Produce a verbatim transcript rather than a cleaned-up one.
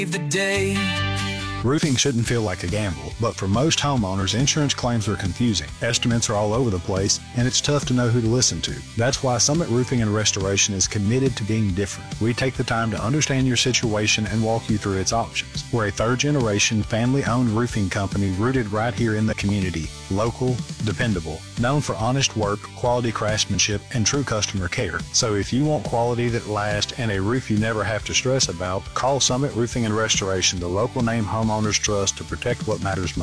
the day. Roofing shouldn't feel like a gamble, but for most homeowners, insurance claims are confusing. Estimates are all over the place, and it's tough to know who to listen to. That's why Summit Roofing and Restoration is committed to being different. We take the time to understand your situation and walk you through its options. We're a third-generation, family-owned roofing company rooted right here in the community. Local, dependable, known for honest work, quality craftsmanship, and true customer care. So if you want quality that lasts and a roof you never have to stress about, call Summit Roofing and Restoration, the local name homeowners trust to protect what matters most.